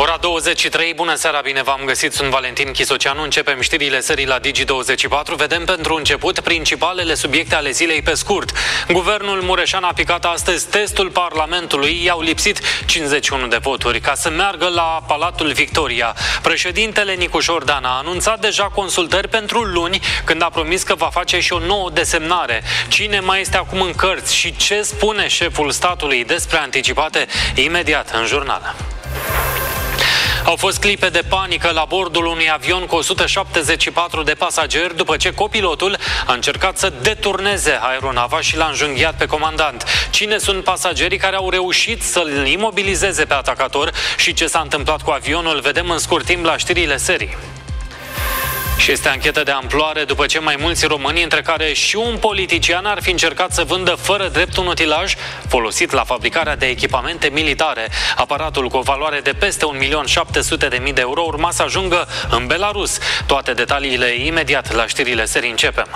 Ora 23, bună seara, bine v-am găsit, sunt Valentin Chisoceanu, începem știrile serii la Digi24, vedem pentru început principalele subiecte ale zilei pe scurt. Guvernul Mureșan a picat astăzi testul Parlamentului, i-au lipsit 51 de voturi ca să meargă la Palatul Victoria. Președintele Nicușor Dan a anunțat deja consultări pentru luni, când a promis că va face și o nouă desemnare. Cine mai este acum în cărți și ce spune șeful statului despre anticipate, imediat în jurnal. Au fost clipe de panică la bordul unui avion cu 174 de pasageri după ce copilotul a încercat să deturneze aeronava și l-a înjunghiat pe comandant. Cine sunt pasagerii care au reușit să-l imobilizeze pe atacator și ce s-a întâmplat cu avionul, vedem în scurt timp la știrile serii. Și este anchetă de amploare după ce mai mulți români, între care și un politician, ar fi încercat să vândă fără drept un utilaj folosit la fabricarea de echipamente militare. Aparatul cu o valoare de peste 1.700.000 de euro urma să ajungă în Belarus. Toate detaliile imediat la știrile serii, începem.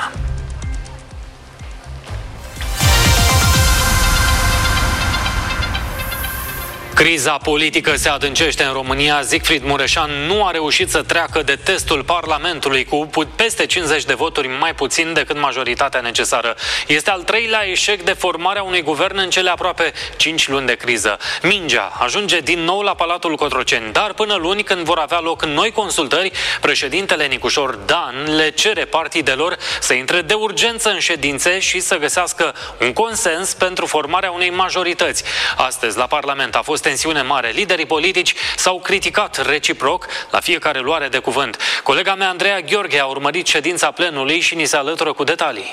Criza politică se adâncește în România. Siegfried Mureșan nu a reușit să treacă de testul Parlamentului cu peste 50 de voturi mai puțin decât majoritatea necesară. Este al treilea eșec de formarea unui guvern în cele aproape 5 luni de criză. Mingea ajunge din nou la Palatul Cotroceni, dar până luni, când vor avea loc noi consultări, președintele Nicușor Dan le cere partidelor să intre de urgență în ședințe și să găsească un consens pentru formarea unei majorități. Astăzi, la Parlament a fost tensiune mare. Liderii politici s-au criticat reciproc la fiecare luare de cuvânt. Colega mea, Andreea Gheorghe, a urmărit ședința plenului și ni se alătură cu detalii.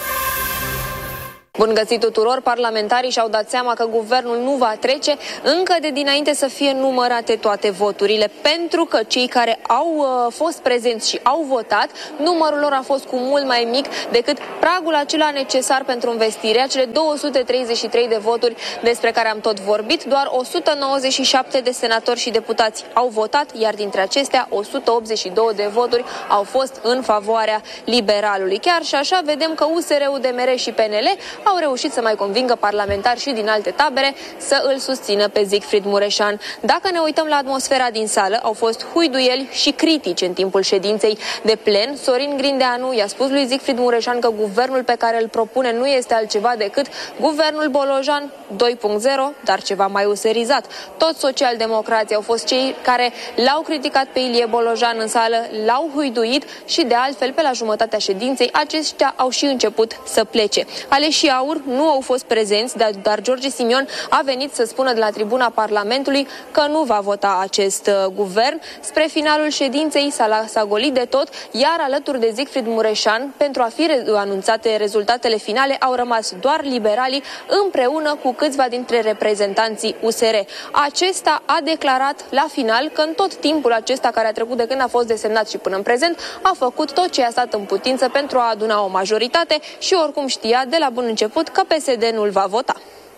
Bun găsit tuturor! Parlamentarii și-au dat seama că guvernul nu va trece încă de dinainte să fie numărate toate voturile, pentru că cei care au fost prezenți și au votat, numărul lor a fost cu mult mai mic decât pragul acela necesar pentru învestire, cele 233 de voturi despre care am tot vorbit. Doar 197 de senatori și deputați au votat, iar dintre acestea 182 de voturi au fost în favoarea liberalului. Chiar și așa vedem că USR, UDMR și PNL au reușit să mai convingă parlamentari și din alte tabere să îl susțină pe Siegfried Mureșan. Dacă ne uităm la atmosfera din sală, au fost huiduieli și critici în timpul ședinței de plen. Sorin Grindeanu i-a spus lui Siegfried Mureșan că guvernul pe care îl propune nu este altceva decât guvernul Bolojan 2.0, dar ceva mai userizat. Toți socialdemocrații au fost cei care l-au criticat pe Ilie Bolojan în sală, l-au huiduit și de altfel pe la jumătatea ședinței aceștia au și început să plece. Aleșii Aur nu au fost prezenți, dar George Simion a venit să spună de la tribuna Parlamentului că nu va vota acest guvern. Spre finalul ședinței s-a golit de tot, iar alături de Siegfried Mureșan, pentru a fi anunțate rezultatele finale, au rămas doar liberalii împreună cu câțiva dintre reprezentanții USR. Acesta a declarat la final că în tot timpul acesta care a trecut de când a fost desemnat și până în prezent, a făcut tot ce i-a stat în putință pentru a aduna o majoritate și oricum știa de la bun început că PSD nu-l va vota.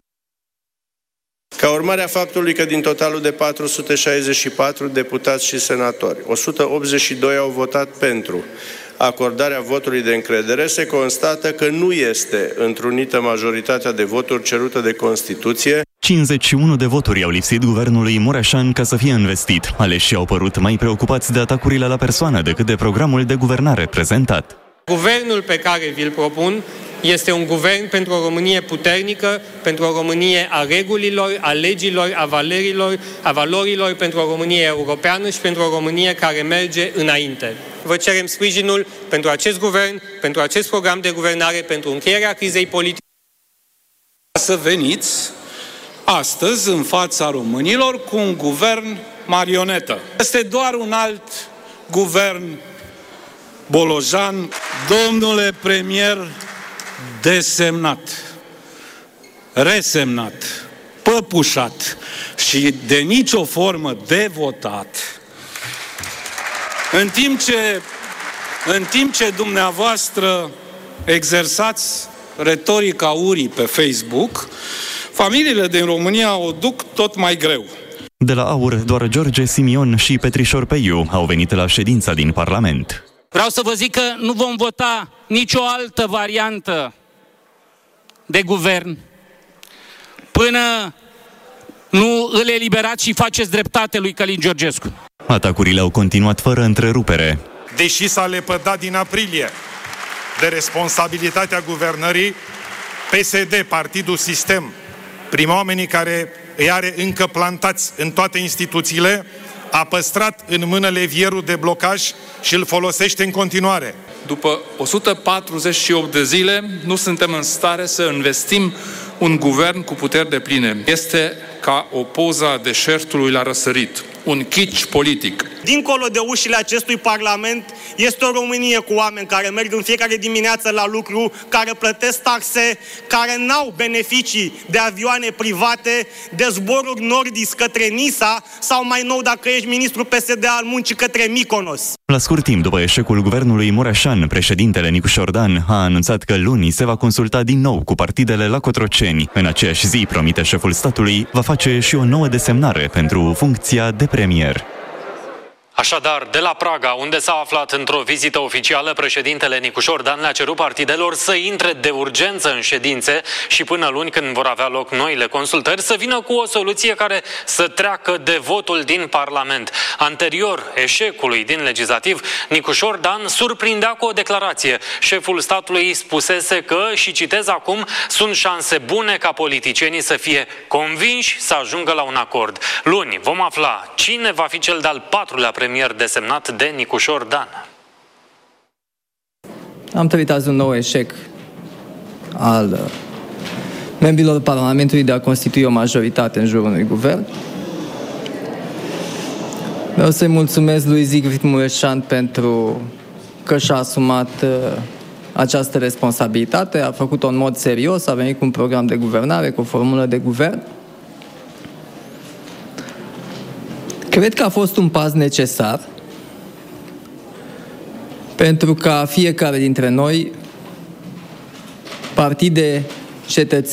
Ca urmare a faptului că din totalul de 464 deputați și senatori, 182 au votat pentru acordarea votului de încredere, se constată că nu este întrunită majoritatea de voturi cerută de Constituție. 51 de voturi au lipsit guvernului Mureșan ca să fie investit. Aleșii au părut mai preocupați de atacurile la persoană decât de programul de guvernare prezentat. Guvernul pe care vi-l propun este un guvern pentru o Românie puternică, pentru o Românie a regulilor, a legilor, a valorilor, pentru o Românie europeană și pentru o Românie care merge înainte. Vă cerem sprijinul pentru acest guvern, pentru acest program de guvernare, pentru încheierea crizei politice. Să veniți astăzi în fața românilor cu un guvern marionetă. Este doar un alt guvern Bolojan. Domnule premier, desemnat, resemnat, păpușat și de nicio formă de votat, în timp ce dumneavoastră exersați retorica urii pe Facebook, familiile din România o duc tot mai greu. De la AUR, doar George Simion și Petrișor Peiu au venit la ședința din Parlament. Vreau să vă zic că nu vom vota nicio altă variantă de guvern până nu îl eliberați și faceți dreptate lui Călin Georgescu. Atacurile au continuat fără întrerupere. Deși s-a lepădat din aprilie de responsabilitatea guvernării, PSD, Partidul Sistem, prin oamenii care îi are încă plantați în toate instituțiile, a păstrat în mână levierul de blocaj și îl folosește în continuare. După 148 de zile, nu suntem în stare să investim un guvern cu puteri depline. Este ca o poză a deșertului la răsărit, un kitsch politic. Dincolo de ușile acestui Parlament este o Românie cu oameni care merg în fiecare dimineață la lucru, care plătesc taxe, care n-au beneficii de avioane private, de zboruri Nordis către Nisa sau mai nou dacă ești ministru PSD al muncii către Mykonos. La scurt timp după eșecul guvernului Mureșan, președintele Nicu Șordan a anunțat că luni se va consulta din nou cu partidele la Cotroceni. În aceeași zi, promite șeful statului, va face și o nouă desemnare pentru funcția de premier. Așadar, de la Praga, unde s-a aflat într-o vizită oficială, președintele Nicu Șordan le-a cerut partidelor să intre de urgență în ședințe și până luni, când vor avea loc noile consultări, să vină cu o soluție care să treacă de votul din Parlament. Anterior eșecului din legislativ, Nicu Șordan surprindea cu o declarație. Șeful statului spusese că, și citez acum, sunt șanse bune ca politicienii să fie convinși să ajungă la un acord. Luni vom afla cine va fi cel de-al patrulea premier desemnat de Nicu Șordan. Am trăit azi un nou eșec al membrilor Parlamentului de a constitui o majoritate în jurul unui guvern. Vreau să-i mulțumesc lui Siegfried Mureșan pentru că și-a asumat această responsabilitate, a făcut-o în mod serios, a venit cu un program de guvernare, cu o formulă de guvern. Cred că a fost un pas necesar pentru ca fiecare dintre noi, partide, cetățeni,